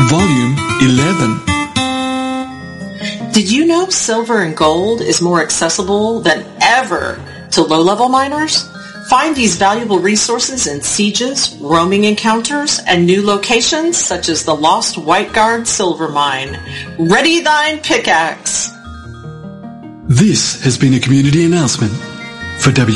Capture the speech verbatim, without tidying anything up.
Volume eleven. Did you know silver and gold is more accessible than ever to low-level miners? Find these valuable resources in sieges, roaming encounters, and new locations such as the Lost White Guard Silver Mine. Ready thine pickaxe! This has been a community announcement for W